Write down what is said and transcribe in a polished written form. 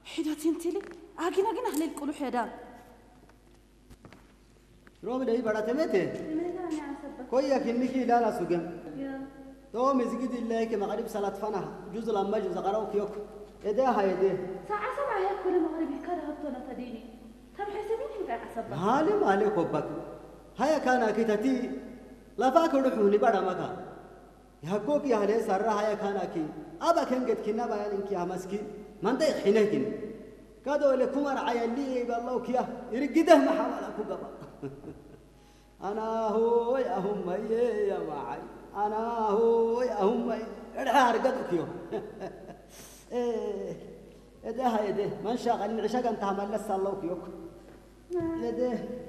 حدا تنتلي أجينا أهل الكل حدا روم ده يبغى تمته كويا كنيكي لا لا سجن تو مزيد الله كي مغرب صلاة فنا جزء لما جزء قراو كيوك إده هاي إده ساعة سبعة هي كل مغرب كره هبطنا تديني طب حسبيني بقى عصبة هالي مالي كوبك هيا كان كتاتي لا فاكر روحوني بڑا مكا يحكوك يا هلي سر هيا كان كي أبا كان قد كنا بيان إنك يا مسكين من ده حينكين كادو لكم رعايا اللي بالله كيا يرقده محاولة كوكبا أنا هو يا هم يا معي أنا هو يا هم الحارقة كيو إيه ده هاي ده من شغل العشاء أنت عمل لسه الله كيوك إيه ده